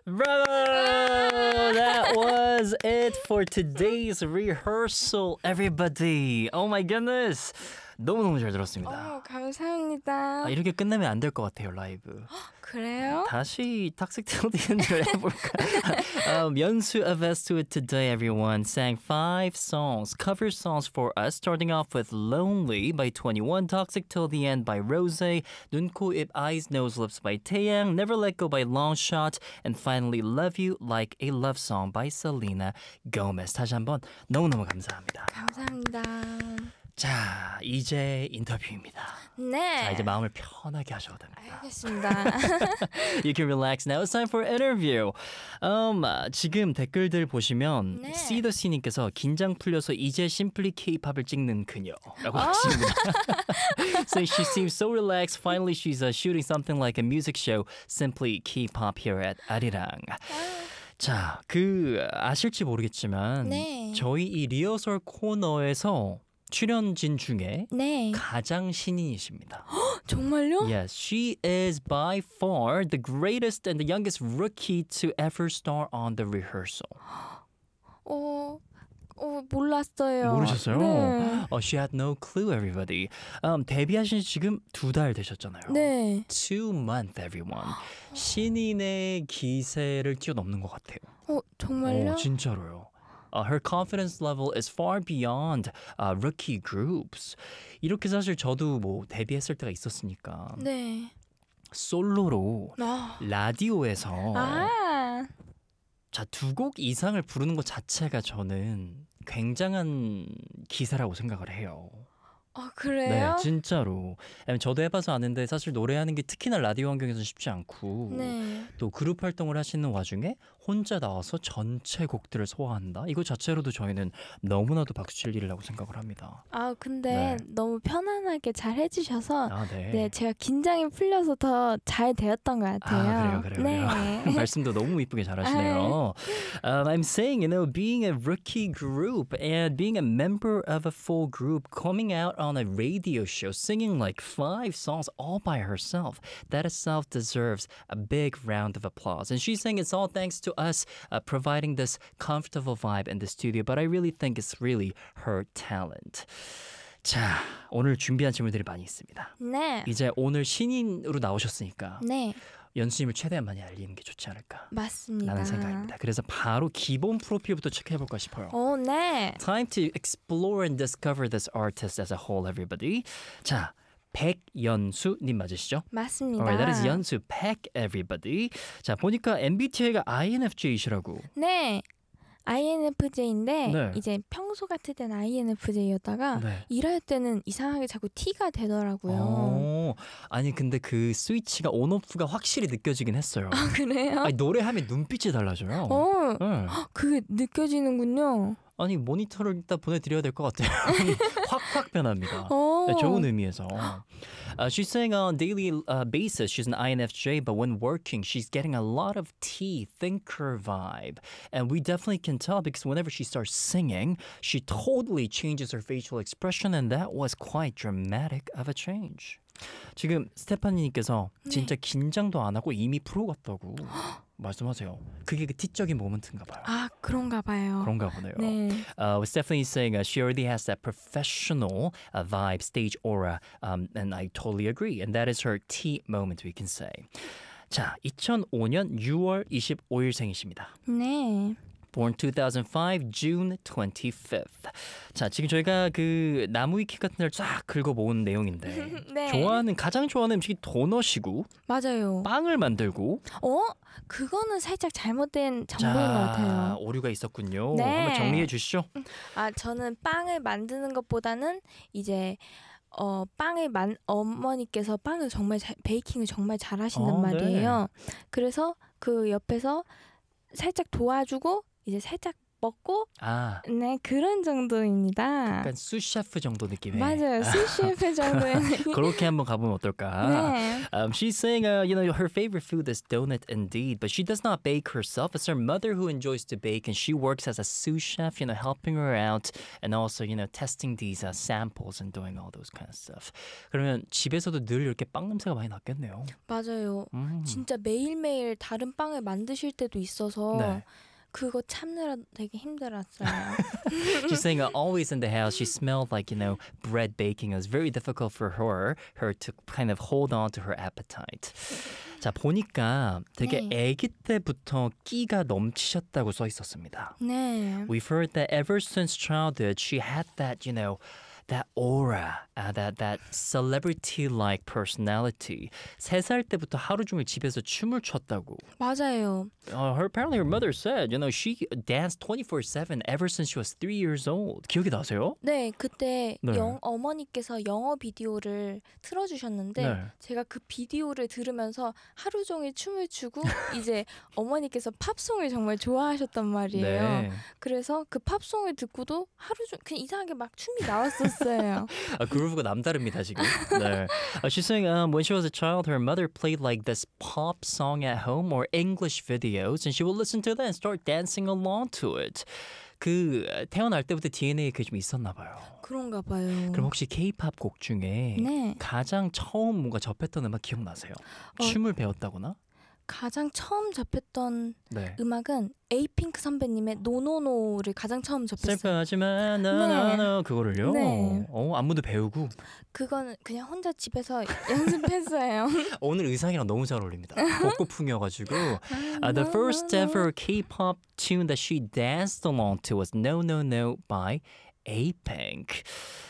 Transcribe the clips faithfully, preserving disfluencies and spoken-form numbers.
Bravo! That was it for today's rehearsal, everybody. Oh my goodness. 너무너무 잘 들었습니다. 어, 감사합니다. 아, 이렇게 끝내면 안 될 것 같아요, 라이브. 그래요? 다시 Toxic Till the End을 해볼까? um, 연수 of us to it today, everyone. Sang five songs, cover songs for us, starting off with Lonely by twenty-one, Toxic Till the End by Rose, 눈, 코, 입, eyes, nose, lips by Taeyang, Never Let Go by Longshot, and finally Love You Like a Love Song by Selena Gomez. 다시 한번 너무너무 감사합니다. 감사합니다. 자, 이제 인터뷰입니다. 네. 자, 이제 마음을 편하게 하셔도 됩니다. 알겠습니다. You can relax now. It's time for interview. Um, 지금 댓글들 보시면 네. 씨더씨님께서 긴장 풀려서 이제 심플리 K-팝을 찍는 그녀라고 하십니다. So she seems so relaxed. Finally, she's uh, shooting something like a music show, Simply K-pop here at 아리랑. 자, 그 아실지 모르겠지만 네. 저희 이 리허설 코너에서 출연진 중에 네. 가장 신인이십니다. 정말요? Yes, she is by far the greatest and the youngest rookie to ever star on the rehearsal. 어, 어 몰랐어요. 모르셨어요? 네. Oh, she had no clue, everybody. Um, 데뷔하신 지 지금 두 달 되셨잖아요. 네. Two month, everyone. 신인의 기세를 뛰어넘는 것 같아요. 어, 정말요? 어, 진짜로요. Uh, her confidence level is far beyond uh, rookie groups. 이렇게 사실 저도 뭐 데뷔했을 때가 있었으니까 네. 솔로로 아. 라디오에서 아. 자, 두 곡 이상을 부르는 것 자체가 저는 굉장한 기세라고 생각을 해요. 아, 그래요? 네, 진짜로. 저도 해봐서 아는데 사실 노래하는 게 특히나 라디오 환경에서 쉽지 않고 네. 또 그룹 활동을 하시는 와중에 혼자 나와서 전체 곡들을 소화한다? 이거 자체로도 저희는 너무나도 박수칠 일이라고 생각을 합니다. 아, 근데 네. 너무 편안하게 잘 해주셔서 아, 네. 네, 제가 긴장이 풀려서 더 잘 되었던 것 같아요. 아, 그래요, 그래요. 네. 그래요. 말씀도 너무 이쁘게 잘하시네요. Um, I'm saying, you know, being a rookie group and being a member of a full group coming out on a radio show singing like five songs all by herself, that itself deserves a big round of applause. And she's saying it's all thanks to us uh, providing this comfortable vibe in the studio, but I really think it's really her talent. 자, 오늘 준비한 질문들이 많이 있습니다. 네. 이제 오늘 신인으로 나오셨으니까 네. 연수님을 최대한 많이 알리는 게 좋지 않을까 맞습니다. 라는 생각입니다. 그래서 바로 기본 프로필부터 체크해볼까 싶어요. 오, 네. Time to explore and discover this artist as a whole, everybody. 자, 백연수님 맞으시죠? 맞습니다. Alright, that is 연수, 백, everybody. 자, 보니까 엠비티아이가 아이엔에프제이시라고. 네. 아이엔에프제이인데 네. 이제 평소 같을 때는 아이엔에프제이였다가 네. 일할 때는 이상하게 자꾸 T가 되더라고요. 오, 아니 근데 그 스위치가 온오프가 확실히 느껴지긴 했어요. 아, 그래요? 아니, 노래하면 눈빛이 달라져요. 어, 네. 그게 느껴지는군요. 아니 모니터를 일단 보내드려야 될 것 같아요. 확확 변합니다. 오. 네, 좋은 의미에서. Uh, she's saying on a daily uh, basis she's an I N F J, but when working she's getting a lot of T, thinker vibe. And we definitely can tell because whenever she starts singing, she totally changes her facial expression and that was quite dramatic of a change. 지금 스테파니님께서 진짜 긴장도 안 하고 이미 프로 같다고 말씀하세요. 그게 그 T적인 모먼트인가 봐요. 아, 그런가 봐요. 그런가 보네요. 네. Uh, was definitely saying uh, she already has that professional uh, vibe, stage aura, um, and I totally agree. And that is her T moment, we can say. 자, 이천오년 유월 이십오일생이십니다. 네. Born two thousand five, June twenty-fifth. 자, 지금 저희가 그 나무 위키 같은 데를 쫙 긁어모은 내용인데 네. 좋아하는 가장 좋아하는 음식이 도넛이고 맞아요. 빵을 만들고 어? 그거는 살짝 잘못된 정보인 자, 것 같아요. 오류가 있었군요. 네. 한번 정리해 주시죠. 아, 저는 빵을 만드는 것보다는 이제 어, 빵을 만 어머니께서 빵을 정말 잘, 베이킹을 정말 잘하신단 아, 말이에요. 그래서 그 옆에서 살짝 도와주고 이제 살짝 먹고 아, 네 그런 정도입니다. 약간 수셰프 정도 느낌의. 맞아요. 수셰프 정도의 그렇게 한번 가보면 어떨까? 네. Um, she's saying, uh, you know, her favorite food is donut indeed, but she does not bake herself. It's her mother who enjoys to bake, and she works as a sous chef, you know, helping her out, and also, you know, testing these uh, samples and doing all those kind of stuff. 그러면 집에서도 늘 이렇게 빵 냄새가 많이 났겠네요. 맞아요. 음. 진짜 매일매일 다른 빵을 만드실 때도 있어서 네. 그거 참느라 되게 힘들었어요. She's saying uh, always in the house she smelled like, you know, bread baking. It was very difficult for her, her to kind of hold on to her appetite. 자, 보니까 되게 네. 아기 때부터 끼가 넘치셨다고 써 있었습니다. 네. We've heard that ever since childhood she had that, you know, that aura, uh, that that celebrity-like personality. 세 살 때부터 하루 종일 집에서 춤을 췄다고. 맞아요. Uh, her apparently her mother said, you know, she danced twenty-four seven ever since she was three years old. 기억이 나세요? 네, 그때 네. 영, 어머니께서 영어 비디오를 틀어주셨는데 네. 제가 그 비디오를 들으면서 하루 종일 춤을 추고 이제 어머니께서 팝송을 정말 좋아하셨단 말이에요. 네. 그래서 그 팝송을 듣고도 하루 종일 그냥 이상하게 막 춤이 나왔었어요. 아, 그루브가 남다릅니다 지금. 네. Uh, she's saying um, when she was a child, her mother played like this pop song at home or English videos, and she would listen to that and start dancing along to it. 그 태어날 때부터 디엔에이에 그게 좀 있었나 봐요. 그런가 봐요. 그럼 혹시 K-팝 곡 중에 네. 가장 처음 뭔가 접했던 음악 기억나세요? 어. 춤을 배웠다거나? 가장 처음 접했던 네. 음악은 에이핑크 선배님의 노노노를 가장 처음 접했어요. 슬퍼하지만 나나나 그거를요? 네. 어, 안무도 배우고 그거는 그냥 혼자 집에서 연습했어요. 오늘 의상이랑 너무 잘 어울립니다. 벚꽃풍이어가지고 uh, The first ever K-pop tune that she danced along to was No No No by A-Pink.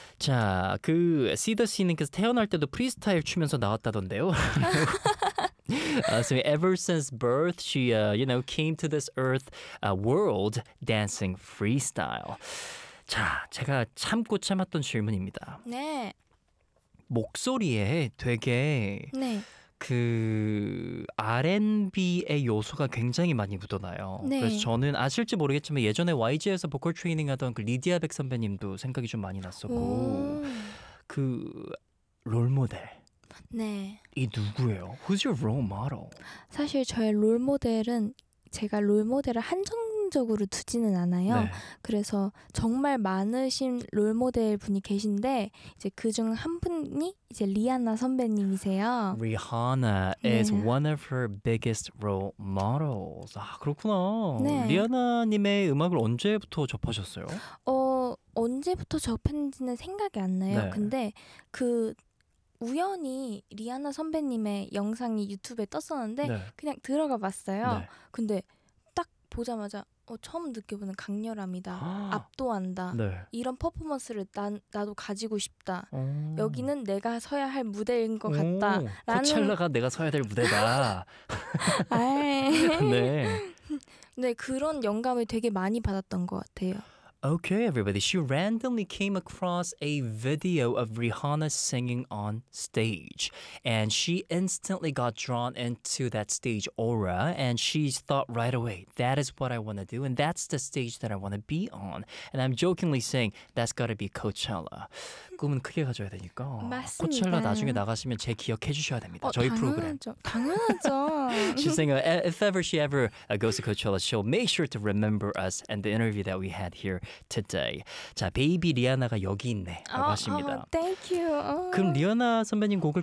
자, 그 시더씨님께서 태어날 때도 프리스타일 추면서 나왔다던데요. Uh, so ever since birth, she, uh, you know, came to this earth uh, world dancing freestyle. 자, 제가 참고 참았던 질문입니다. 네. 목소리에 되게 네. 그 알앤비의 요소가 굉장히 많이 묻어나요. 네. 그래서 저는 아실지 모르겠지만 예전에 와이지에서 보컬 트레이닝하던 그 리디아 백 선배님도 생각이 좀 많이 났었고 오. 그 롤모델. 네. 이 누구예요? Who's your role model? 사실 저의 롤 모델은 제가 롤 모델을 한정적으로 두지는 않아요. 네. 그래서 정말 많으신 롤 모델 분이 계신데 이제 그중 한 분이 이제 리아나 선배님이세요. Rihanna 네. is one of her biggest role models. 아, 그렇구나. 네. 리아나님의 음악을 언제부터 접하셨어요? 어 언제부터 접했는지는 생각이 안 나요. 네. 근데 그 우연히 리아나 선배님의 영상이 유튜브에 떴었는데 네. 그냥 들어가 봤어요. 네. 근데 딱 보자마자 어, 처음 느껴보는 강렬함이다. 아, 압도한다. 네. 이런 퍼포먼스를 난, 나도 가지고 싶다. 오. 여기는 내가 서야 할 무대인 것 오, 같다. 라는- 코첼라가 내가 서야 될 무대다. 아이. 네. 네, 그런 영감을 되게 많이 받았던 것 같아요. Okay, everybody. She randomly came across a video of Rihanna singing on stage. And she instantly got drawn into that stage aura. And she thought right away, that is what I want to do. And that's the stage that I want to be on. And I'm jokingly saying, that's got to be Coachella. 꿈은 크게 가져야 되니까. 맞습니다. 코첼라 나중에 나가시면 제 기억해 주셔야 됩니다. 저희 프로그램. 당연하죠. 당연하죠. She's saying, uh, if ever she ever uh, goes to Coachella, she'll make sure to remember us and the interview that we had here today. 자, 베이비 리아나가 여기 있네 라고 하십니다. 어, 어, thank you. 어. 그럼 리아나 선배님 곡을